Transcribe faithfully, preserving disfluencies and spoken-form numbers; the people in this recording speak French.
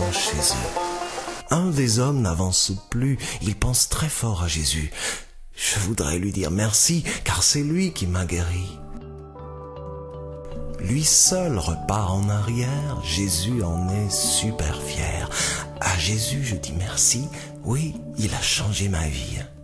devant chez eux. Un des hommes n'avance plus, il pense très fort à Jésus. Je voudrais lui dire merci, car c'est lui qui m'a guéri. Lui seul repart en arrière, Jésus en est super fier. À Jésus je dis merci, oui, il a changé ma vie.